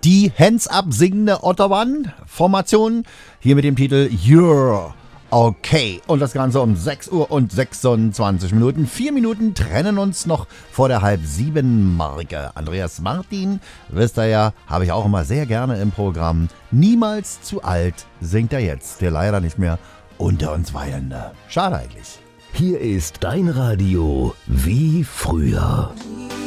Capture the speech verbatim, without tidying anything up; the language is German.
Die Hands-Up singende Otterwan-Formation. Hier mit dem Titel You're Okay. Und das Ganze um sechs Uhr und sechsundzwanzig Minuten. Vier Minuten trennen uns noch vor der halb sieben Marke. Andreas Martin, wisst ihr ja, habe ich auch immer sehr gerne im Programm. Niemals zu alt singt er jetzt, der leider nicht mehr unter uns weilende. Schade eigentlich. Hier ist dein Radio wie früher.